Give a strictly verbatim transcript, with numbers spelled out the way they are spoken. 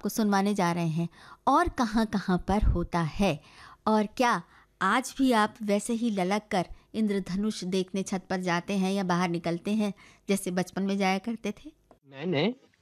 आपको सुनवाने जा रहे हैं और कहाँ कहाँ पर होता है। और क्या आज भी आप वैसे ही ललक कर इंद्रधनुष देखने छत पर जाते हैं या बाहर निकलते हैं जैसे बचपन में जाया करते थे? मैंने